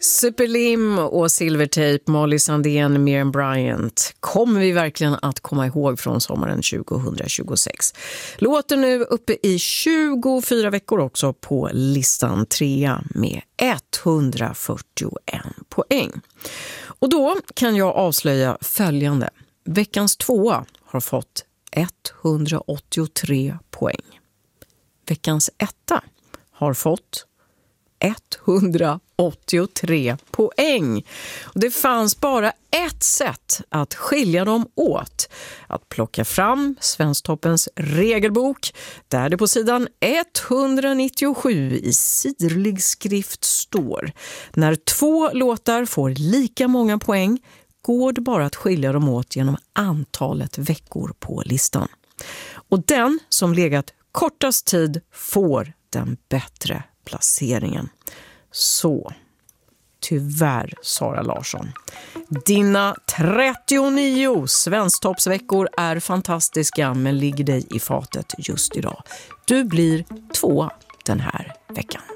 Superlim och Silvertape, Molly Sandén, Miriam Bryant. Kommer vi verkligen att komma ihåg från sommaren 2026? Låter nu uppe i 24 veckor också på listan, 3 med 141 poäng. Och då kan jag avslöja följande. Veckans 2 har fått 183 poäng. Veckans 1 har fått 183 poäng. Och det fanns bara ett sätt att skilja dem åt. Att plocka fram Svensktoppens regelbok där det på sidan 197 i sirlig skrift står: när 2 låtar får lika många poäng går det bara att skilja dem åt genom antalet veckor på listan. Och den som legat kortast tid får den bättre placeringen. Så, tyvärr Sara Larsson. Dina 39 Svensktoppsveckor är fantastiska men ligger dig i fatet just idag. Du blir 2 den här veckan.